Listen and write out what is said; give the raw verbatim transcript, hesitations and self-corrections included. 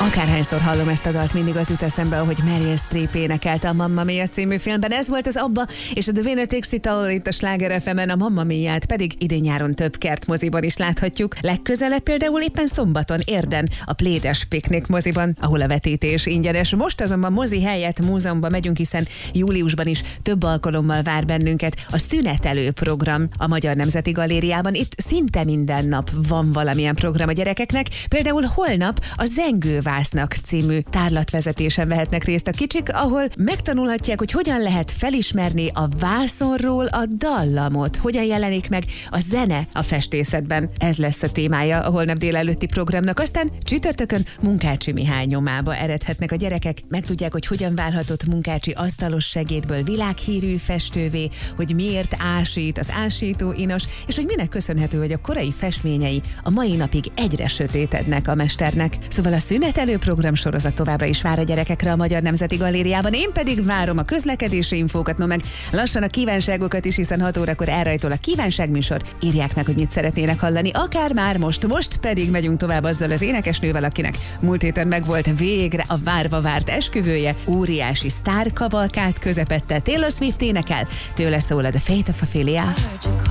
Akárhányszor hallom ezt a dalt, mindig az jut eszembe, ahogy Meryl Streep énekelte a Mamma Mia című filmben. Ez volt az ABBA és a The Winner Takes It All itt a Sláger ef emen, a Mamma Miát pedig idén-nyáron több kertmoziban is láthatjuk. Legközelebb például éppen szombaton Érden a Plédes Piknik moziban, ahol a vetítés ingyenes. Most azonban mozi helyett múzeumban megyünk, hiszen júliusban is több alkalommal vár bennünket a Szünetelő program a Magyar Nemzeti Galériában. Itt szinte minden nap van valamilyen program a gyerekeknek, például holnap a Zengővásznak című tárlatvezetésen vehetnek részt a kicsik, ahol megtanulhatják, hogy hogyan lehet felismerni a vászonról a dallamot, hogyan jelenik meg a zene a festészetben. Ez lesz a témája a holnap délelőtti programnak. Aztán csütörtökön Munkácsy Mihály nyomába eredhetnek a gyerekek, megtudják, hogy hogyan válhatott Munkácsy asztalos segédből világhírű festővé, hogy miért ásít az ásító inos, és hogy minek köszönhető, hogy a korai festményei a mai napig egyre sötétednek a mesternek. Szóval a Szünetelő program sorozat továbbra is vár a gyerekekre a Magyar Nemzeti Galériában, én pedig várom a közlekedési infókat, no meg lassan a kívánságokat is, hiszen hat órakor elrajtol a kívánságműsor. Írják meg, hogy mit szeretnének hallani, akár már most. Most pedig megyünk tovább azzal az énekesnővel, akinek múlt héten megvolt végre a várva várt esküvője, óriási sztárkavalkád közepette. Taylor Swift énekel, tőle szól a The Fate of Ophelia.